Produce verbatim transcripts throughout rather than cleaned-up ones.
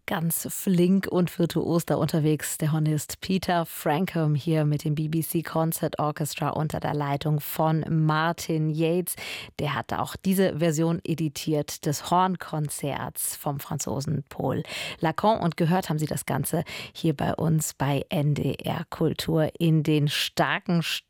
Ganz flink und virtuos da unterwegs, der Hornist Peter Frampton hier mit dem B B C Concert Orchestra unter der Leitung von Martin Yates. Der hat auch diese Version editiert des Hornkonzerts vom Franzosen Paul Lacan. Und gehört haben Sie das Ganze hier bei uns bei N D R Kultur in den starken Stücken.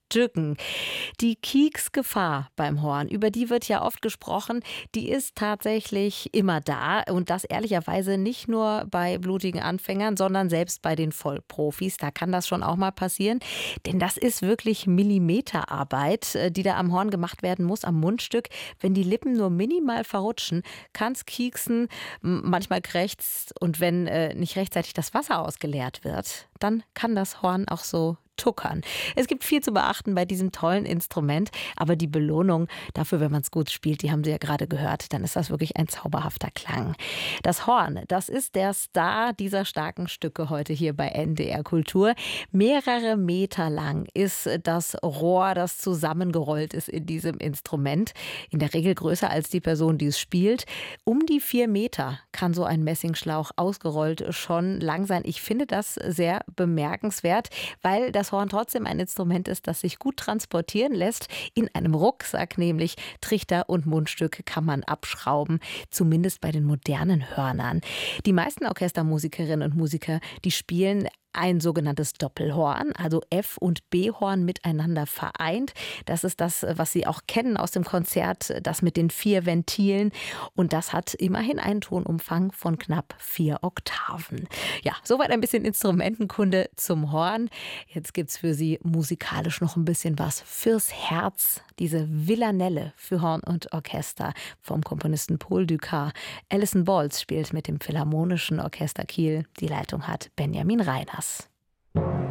Die Kieksgefahr beim Horn, über die wird ja oft gesprochen, die ist tatsächlich immer da und das ehrlicherweise nicht nur bei blutigen Anfängern, sondern selbst bei den Vollprofis. Da kann das schon auch mal passieren, denn das ist wirklich Millimeterarbeit, die da am Horn gemacht werden muss, am Mundstück. Wenn die Lippen nur minimal verrutschen, kann es kieksen, manchmal krächzt und wenn äh, nicht rechtzeitig das Wasser ausgeleert wird, dann kann das Horn auch so tuckern. Es gibt viel zu beachten bei diesem tollen Instrument, aber die Belohnung dafür, wenn man es gut spielt, die haben Sie ja gerade gehört, dann ist das wirklich ein zauberhafter Klang. Das Horn, das ist der Star dieser starken Stücke heute hier bei N D R Kultur. Mehrere Meter lang ist das Rohr, das zusammengerollt ist in diesem Instrument. In der Regel größer als die Person, die es spielt. Um die vier Meter kann so ein Messingschlauch ausgerollt schon lang sein. Ich finde das sehr bemerkenswert, weil das Horn trotzdem ein Instrument ist, das sich gut transportieren lässt. In einem Rucksack nämlich. Trichter und Mundstück kann man abschrauben, zumindest bei den modernen Hörnern. Die meisten Orchestermusikerinnen und Musiker, die spielen ein sogenanntes Doppelhorn, also F- und B-Horn miteinander vereint. Das ist das, was Sie auch kennen aus dem Konzert, das mit den vier Ventilen. Und das hat immerhin einen Tonumfang von knapp vier Oktaven. Ja, soweit ein bisschen Instrumentenkunde zum Horn. Jetzt gibt's für Sie musikalisch noch ein bisschen was fürs Herz. Diese Villanelle für Horn und Orchester vom Komponisten Paul Dukas. Alison Balls spielt mit dem Philharmonischen Orchester Kiel. Die Leitung hat Benjamin Reiners.